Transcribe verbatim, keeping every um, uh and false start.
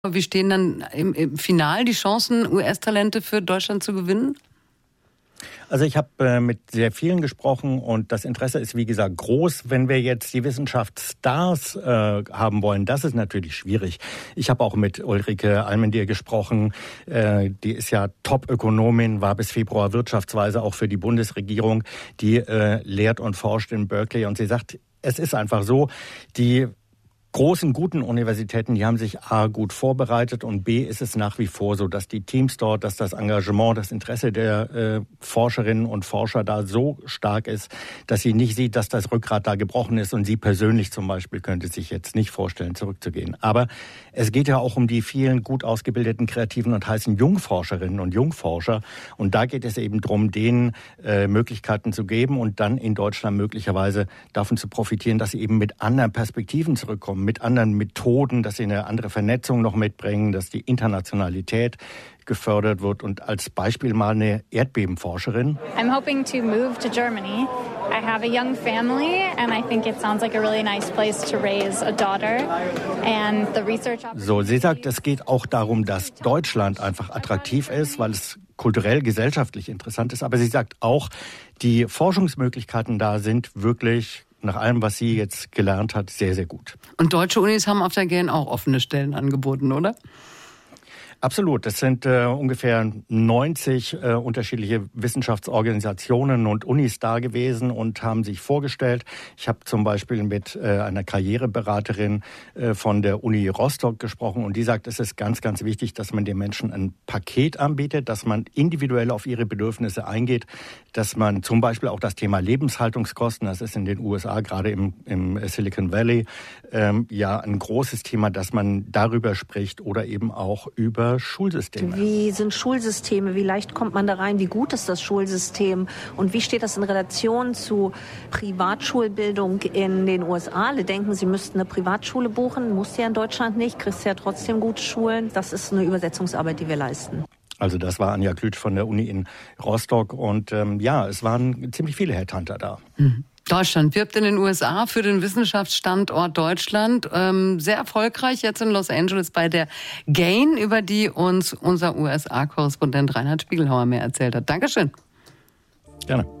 Wie stehen dann im, im Final die Chancen, U S-Talente für Deutschland zu gewinnen? Also ich habe äh, mit sehr vielen gesprochen und das Interesse ist, wie gesagt, groß. Wenn wir jetzt die Wissenschaftsstars äh, haben wollen, das ist natürlich schwierig. Ich habe auch mit Ulrike Almendier gesprochen. Äh, die ist ja Top-Ökonomin, war bis Februar Wirtschaftsweise auch für die Bundesregierung. Die äh, lehrt und forscht in Berkeley und sie sagt, es ist einfach so, die großen, guten Universitäten, die haben sich A, gut vorbereitet und B, ist es nach wie vor so, dass die Teams dort, dass das Engagement, das Interesse der äh, Forscherinnen und Forscher da so stark ist, dass sie nicht sieht, dass das Rückgrat da gebrochen ist und sie persönlich zum Beispiel könnte sich jetzt nicht vorstellen, zurückzugehen. Aber es geht ja auch um die vielen gut ausgebildeten, kreativen und heißen Jungforscherinnen und Jungforscher und da geht es eben darum, denen äh, Möglichkeiten zu geben und dann in Deutschland möglicherweise davon zu profitieren, dass sie eben mit anderen Perspektiven zurückkommen, mit anderen Methoden, dass sie eine andere Vernetzung noch mitbringen, dass die Internationalität gefördert wird. Und als Beispiel mal eine Erdbebenforscherin. I'm hoping to move to Germany. I have a young family and I think it sounds like a really nice place to raise a daughter. And the research So, sie sagt, es geht auch darum, dass Deutschland einfach attraktiv ist, weil es kulturell, gesellschaftlich interessant ist. Aber sie sagt auch, die Forschungsmöglichkeiten da sind wirklich nach allem, was sie jetzt gelernt hat, sehr, sehr gut. Und deutsche Unis haben auf der G N auch offene Stellen angeboten, oder? Absolut. Das sind äh, ungefähr neunzig äh, unterschiedliche Wissenschaftsorganisationen und Unis da gewesen und haben sich vorgestellt. Ich habe zum Beispiel mit äh, einer Karriereberaterin äh, von der Uni Rostock gesprochen und die sagt, es ist ganz, ganz wichtig, dass man den Menschen ein Paket anbietet, dass man individuell auf ihre Bedürfnisse eingeht, dass man zum Beispiel auch das Thema Lebenshaltungskosten, das ist in den U S A, gerade im, im Silicon Valley, ähm, ja ein großes Thema, dass man darüber spricht oder eben auch über Schulsysteme. Wie sind Schulsysteme? Wie leicht kommt man da rein? Wie gut ist das Schulsystem? Und wie steht das in Relation zu Privatschulbildung in den U S A? Alle denken, sie müssten eine Privatschule buchen. Muss ja in Deutschland nicht. Kriegst ja trotzdem gute Schulen. Das ist eine Übersetzungsarbeit, die wir leisten. Also das war Anja Klütsch von der Uni in Rostock. Und ähm, ja, es waren ziemlich viele Headhunter da. Mhm. Deutschland wirbt in den U S A für den Wissenschaftsstandort Deutschland. Ähm, sehr erfolgreich jetzt in Los Angeles bei der GAIN, über die uns unser U S A-Korrespondent Reinhard Spiegelhauer mehr erzählt hat. Dankeschön. Gerne.